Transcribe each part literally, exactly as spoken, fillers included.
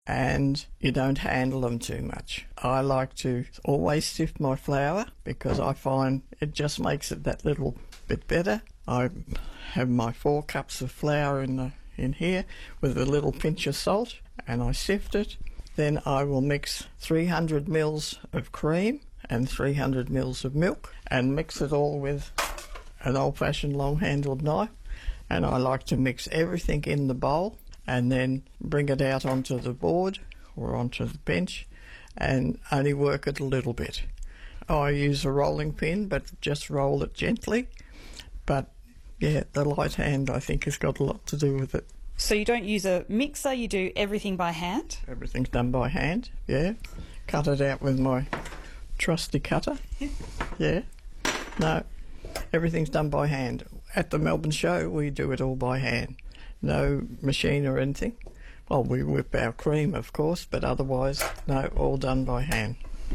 and you don't handle them too much. I like to always sift my flour because I find it just makes it that little bit better. I have my four cups of flour in the, in here with a little pinch of salt, and I sift it. Then I will mix three hundred mils of cream and three hundred mils of milk and mix it all with an old-fashioned long-handled knife. And I like to mix everything in the bowl and then bring it out onto the board or onto the bench and only work it a little bit. I use a rolling pin, but just roll it gently. But yeah, the light hand, I think, has got a lot to do with it. So you don't use a mixer, you do everything by hand? Everything's done by hand, yeah. Cut it out with my trusty cutter, yeah. No, everything's done by hand. At the Melbourne show, we do it all by hand. No machine or anything. Well, we whip our cream, of course, but otherwise, no, all done by hand.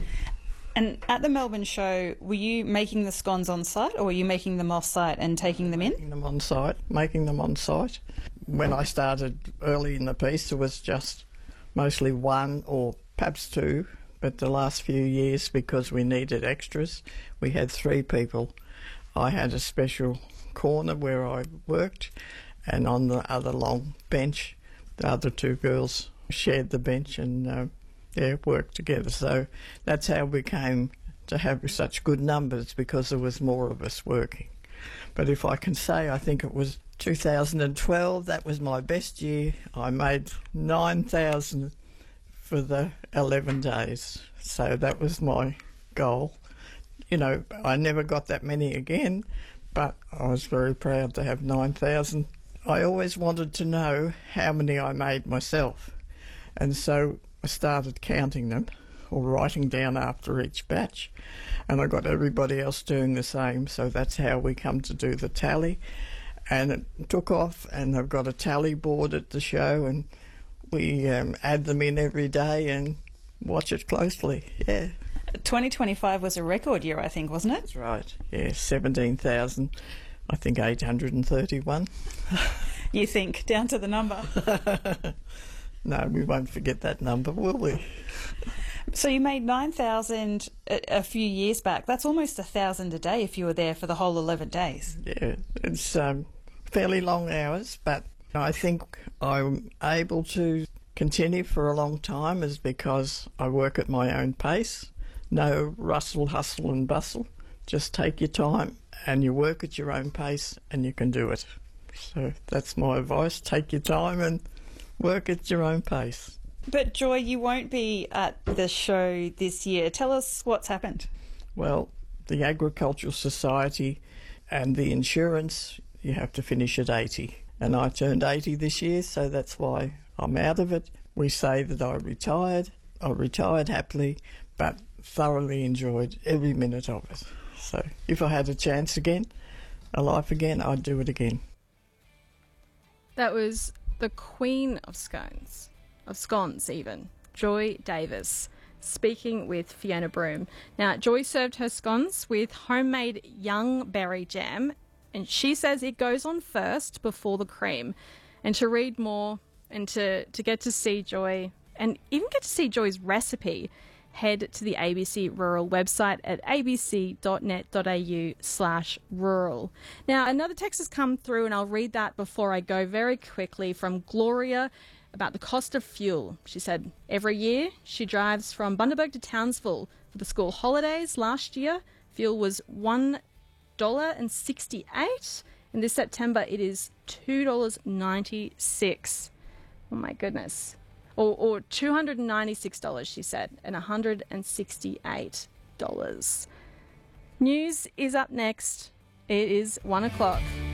And at the Melbourne show, were you making the scones on site, or were you making them off site and taking them in? Making them on site, making them on site. When I started early in the piece, there was just mostly one or perhaps two, but the last few years, because we needed extras, we had three people. I had a special corner where I worked, and on the other long bench, the other two girls shared the bench and uh, yeah, worked together. So that's how we came to have such good numbers, because there was more of us working. But if I can say, I think it was two thousand twelve, that was my best year. I made nine thousand for the eleven days. So that was my goal. You know, I never got that many again, but I was very proud to have nine thousand. I always wanted to know how many I made myself. And so I started counting them or writing down after each batch. And I got everybody else doing the same. So that's how we come to do the tally. And it took off, and I've got a tally board at the show, and we um, add them in every day and watch it closely, yeah. twenty twenty-five was a record year, I think, wasn't it? That's right, yeah, seventeen thousand, I think eight hundred thirty-one. You think, down to the number. No, we won't forget that number, will we? So you made nine thousand a, a few years back. That's almost one thousand a day if you were there for the whole eleven days. Yeah, it's um, fairly long hours, but I think I'm able to continue for a long time is because I work at my own pace. No rustle, hustle and bustle. Just take your time and you work at your own pace and you can do it. So that's my advice. Take your time and work at your own pace. But Joy, you won't be at the show this year. Tell us what's happened. Well, the Agricultural Society and the insurance, you have to finish at eighty. And I turned eighty this year, so that's why I'm out of it. We say that I retired. I retired happily, but thoroughly enjoyed every minute of it. So if I had a chance again, a life again, I'd do it again. That was the Queen of Scones, of scones even, Joy Davis, speaking with Fiona Broome. Now, Joy served her scones with homemade young berry jam, and she says it goes on first before the cream. And to read more and to, to get to see Joy, and even get to see Joy's recipe, head to the A B C Rural website at abc.net.au slash rural. Now, another text has come through, and I'll read that before I go very quickly, from Gloria about the cost of fuel. She said, every year she drives from Bundaberg to Townsville for the school holidays. Last year, fuel was one dollar sixty-eight, and this September it is two dollars ninety-six. Oh my goodness. Or, or two hundred ninety-six dollars, she said, and one hundred sixty-eight dollars. News is up next. It is one o'clock.